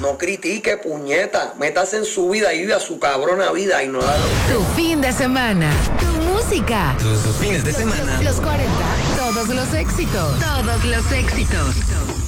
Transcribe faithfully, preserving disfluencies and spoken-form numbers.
No critique, puñeta. Métase en su vida y viva su cabrona vida y no la... Tu fin de semana. Tu música. Tus fines de semana. Los cuarenta. Todos los éxitos. Todos los éxitos.